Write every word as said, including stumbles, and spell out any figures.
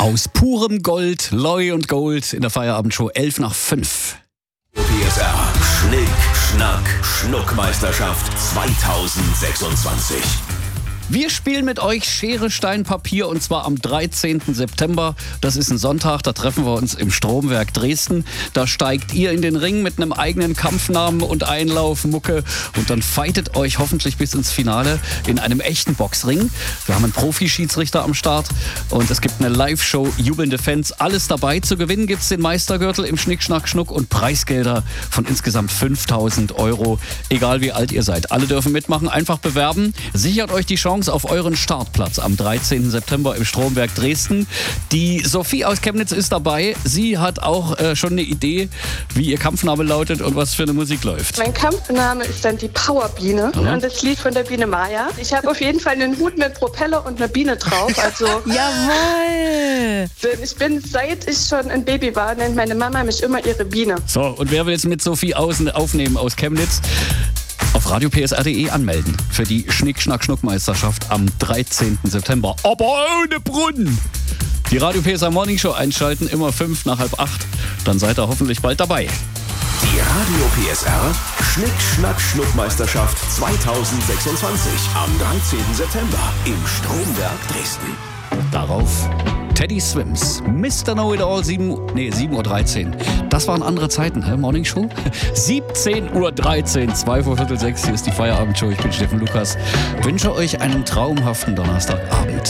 Aus purem Gold, Loi und Gold in der Feierabendshow elf nach fünf. P S R Schnick, Schnack, Schnuckmeisterschaft zweitausendsechsundzwanzig. Wir spielen mit euch Schere, Stein, Papier und zwar am dreizehnten September. Das ist ein Sonntag, da treffen wir uns im Stromwerk Dresden. Da steigt ihr in den Ring mit einem eigenen Kampfnamen und Einlaufmucke und dann fightet euch hoffentlich bis ins Finale in einem echten Boxring. Wir haben einen Profi-Schiedsrichter am Start und es gibt eine Live-Show, jubelnde Fans. Alles dabei. Zu gewinnen gibt's den Meistergürtel im Schnick, Schnack, Schnuck und Preisgelder von insgesamt fünftausend Euro. Egal wie alt ihr seid. Alle dürfen mitmachen. Einfach bewerben. Sichert euch die Chance auf euren Startplatz am dreizehnten September im Stromwerk Dresden. Die Sophie aus Chemnitz ist dabei. Sie hat auch äh, schon eine Idee, wie ihr Kampfname lautet und was für eine Musik läuft. Mein Kampfname ist dann die Powerbiene mhm. und das Lied von der Biene Maya. Ich habe auf jeden Fall einen Hut mit Propeller und einer Biene drauf. Also Jawohl! Denn ich bin, seit ich schon ein Baby war, nennt meine Mama mich immer ihre Biene. So, und wer will jetzt mit Sophie außen aufnehmen aus Chemnitz? Auf radio p s r punkt d e anmelden für die Schnick-Schnack-Schnuck-Meisterschaft am dreizehnten September. Aber ohne Brunnen! Die Radio P S R Morning Show einschalten, immer fünf nach halb acht. Dann seid ihr hoffentlich bald dabei. Die Radio P S R Schnick, Schnack, Schnuckmeisterschaft zweitausendsechsundzwanzig am dreizehnten September im Stromwerk Dresden. Darauf Teddy Swims, Mister Know-It-All, sieben Uhr dreizehn. Das waren andere Zeiten, hä? Morning Show? siebzehn Uhr dreizehn, zwei vor Viertel sechs. Hier ist die Feierabendshow. Ich bin Steffen Lukas. Wünsche euch einen traumhaften Donnerstagabend.